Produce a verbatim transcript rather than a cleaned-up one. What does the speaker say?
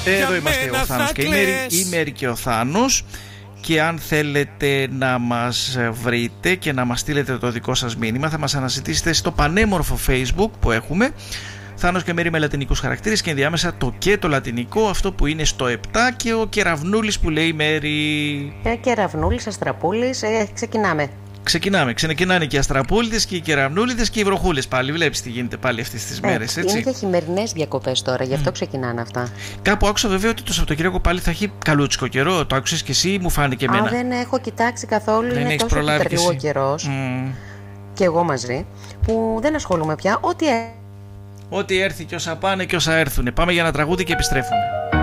Εδώ είμαστε ο Θάνος και η Μέρη, η Μέρη και ο Θάνος. Και αν θέλετε να μας βρείτε και να μας στείλετε το δικό σας μήνυμα, θα μας αναζητήσετε στο πανέμορφο Facebook που έχουμε, Θάνος και Μέρη με λατινικούς χαρακτήρες, και ενδιάμεσα το και το λατινικό, αυτό που είναι στο επτά, και ο Κεραυνούλης που λέει Μέρη. Ε, Κεραυνούλης, Αστραπούλης, ε, ξεκινάμε. Ξεκινάμε, ξεκινάνε και οι Αστραπούληδες και οι Κεραυνούληδες και οι Βροχούλες πάλι. Βλέπεις τι γίνεται πάλι αυτές τις ε, μέρες, έτσι. Είναι και χειμερινές διακοπές τώρα, γι' αυτό mm. ξεκινάνε αυτά. Κάπου άκουσα βέβαια ότι το Σαββατοκύριακο πάλι θα έχει καλούτσικο καιρό. Το άκουσες και εσύ, μου φάνηκε εμένα. Α, δεν έχω κοιτάξει καθόλου, δεν είναι τόσο περτριγό καιρός. Mm. Και εγώ μαζί, που δεν ασχολούμαι πια. Ό,τι, Ό,τι έρθει και όσα πάνε και όσα έρθουν. Πάμε για ένα τραγούδι και επιστρέφουμε.